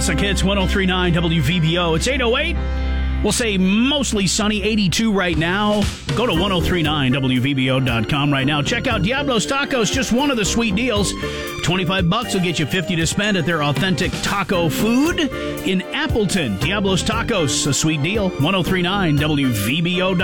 Classic Hits 103.9 WVBO. It's 8:08. We'll say mostly sunny, 82 right now. Go to 1039wvbo.com right now. Check out Diablo's Tacos, just one of the sweet deals. $25 will get you 50 to spend at their authentic taco food in Appleton. Diablo's Tacos, a sweet deal. 1039wvbo.com.